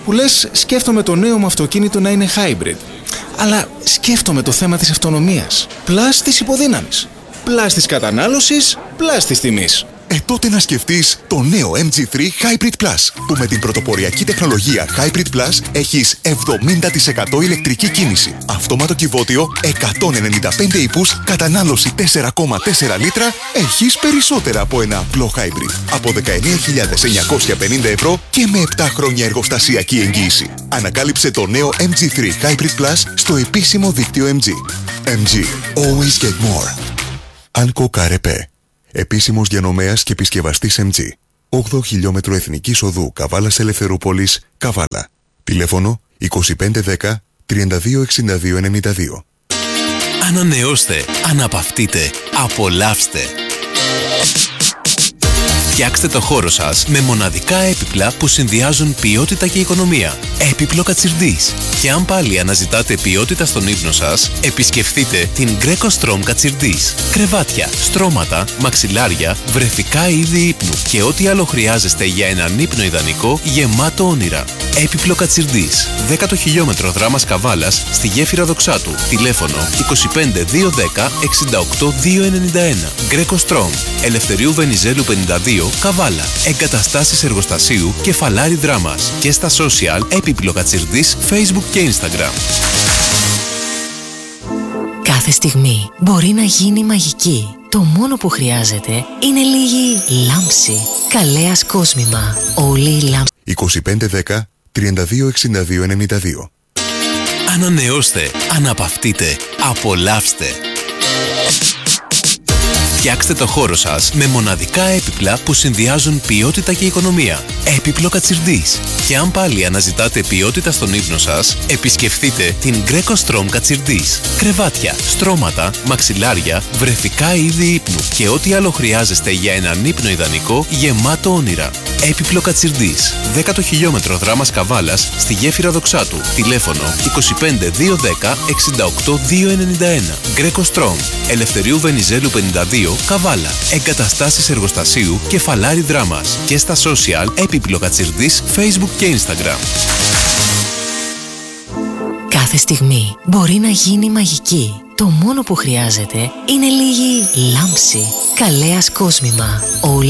που λες σκέφτομαι το νέο μου αυτοκίνητο να είναι hybrid. Αλλά σκέφτομαι το θέμα της αυτονομίας. Πλάς της υποδύναμης. Πλάς της κατανάλωσης, πλάς της τιμής. Τότε να σκεφτείς το νέο MG3 Hybrid Plus, που με την πρωτοποριακή τεχνολογία Hybrid Plus έχεις 70% ηλεκτρική κίνηση, αυτόματο κυβότιο, 195 ύπους, κατανάλωση 4,4 λίτρα, έχεις περισσότερα από ένα απλό hybrid. Από 19.950 ευρώ και με 7 χρόνια εργοστασιακή εγγύηση. Ανακάλυψε το νέο MG3 Hybrid Plus στο επίσημο δίκτυο MG. MG. Always get more. Anko Καρεπέ. Επίσημος διανομέας και επισκευαστής MG. 8 χιλιόμετρο Εθνικής Οδού Καβάλας Ελευθερούπολης, Καβάλα. Τηλέφωνο 2510 326292. Ανανεώστε, αναπαυτείτε, απολαύστε. Φτιάξτε το χώρο σας με μοναδικά έπιπλα που συνδυάζουν ποιότητα και οικονομία. Έπιπλο Κατσιρντής. Και αν πάλι αναζητάτε ποιότητα στον ύπνο σας, επισκεφτείτε την Greco Strom Κατσιρντής. Κρεβάτια, στρώματα, μαξιλάρια, βρεφικά είδη ύπνου και ό,τι άλλο χρειάζεστε για έναν ύπνο ιδανικό γεμάτο όνειρα. Έπιπλο Κατσιρντής. 10ο χιλιόμετρο δράμας Καβάλας στη γέφυρα Δοξάτου. Τηλέφωνο 25210 68291. Greco Strom. Ελευθερίου Βενιζέλου 52, Καβάλα. Εγκαταστάσεις εργοστασίου Κεφαλάρι Δράμας. Και στα social Έπιπλο Κατσιρντής, Facebook και Instagram. Κάθε στιγμή μπορεί να γίνει μαγική. Το μόνο που χρειάζεται είναι λίγη λάμψη. Καλέας κόσμημα. Όλη η λάμψη. 2510 326292. Ανανεώστε, αναπαυτείτε, απολαύστε. Φτιάξτε το χώρο σας με μοναδικά έπιπλα που συνδυάζουν ποιότητα και οικονομία. Έπιπλο Κατσιρντής. Και αν πάλι αναζητάτε ποιότητα στον ύπνο σας, επισκεφτείτε την Greco Strom Κατσιρντής. Κρεβάτια, στρώματα, μαξιλάρια, βρεφικά είδη ύπνου και ό,τι άλλο χρειάζεστε για έναν ύπνο ιδανικό γεμάτο όνειρα. Έπιπλο Κατσιρντής. 10ο χιλιόμετρο δράμας Καβάλας στη γέφυρα Δοξάτου. Τηλέφωνο 25210 68291. Greco Strom. Ελευθερίου Βενιζέλου 52, Καβάλα. Εγκαταστάσεις εργοστασίου Κεφαλάρι Δράμας. Και στα social Έπιπλο Κατσιρντής, Facebook και Instagram. Κάθε στιγμή μπορεί να γίνει μαγική. Το μόνο που χρειάζεται είναι λίγη λάμψη. Καλέας κόσμημα. Όλη